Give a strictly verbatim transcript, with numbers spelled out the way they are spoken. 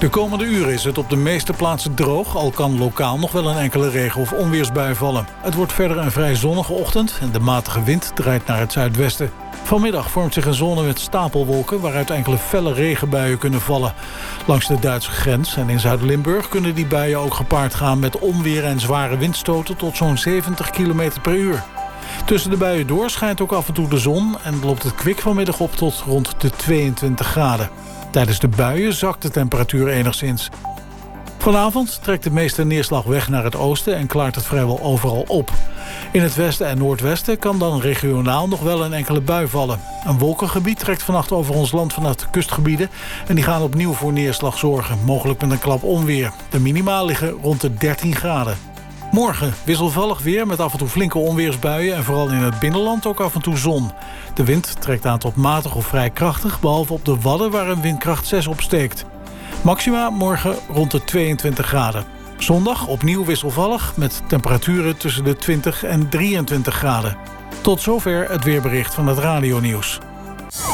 De komende uren is het op de meeste plaatsen droog, al kan lokaal nog wel een enkele regen- of onweersbui vallen. Het wordt verder een vrij zonnige ochtend en de matige wind draait naar het zuidwesten. Vanmiddag vormt zich een zone met stapelwolken waaruit enkele felle regenbuien kunnen vallen. Langs de Duitse grens en in Zuid-Limburg kunnen die buien ook gepaard gaan met onweer en zware windstoten tot zo'n zeventig kilometer per uur. Tussen de buien door schijnt ook af en toe de zon en loopt het kwik vanmiddag op tot rond de tweeëntwintig graden. Tijdens de buien zakt de temperatuur enigszins. Vanavond trekt de meeste neerslag weg naar het oosten en klaart het vrijwel overal op. In het westen en noordwesten kan dan regionaal nog wel een enkele bui vallen. Een wolkengebied trekt vannacht over ons land vanuit de kustgebieden en die gaan opnieuw voor neerslag zorgen, mogelijk met een klap onweer. De minima liggen rond de dertien graden. Morgen wisselvallig weer met af en toe flinke onweersbuien en vooral in het binnenland ook af en toe zon. De wind trekt aan tot matig of vrij krachtig, behalve op de Wadden waar een windkracht zes opsteekt. Maxima morgen rond de tweeëntwintig graden. Zondag opnieuw wisselvallig met temperaturen tussen de twintig en drieëntwintig graden. Tot zover het weerbericht van het radionieuws.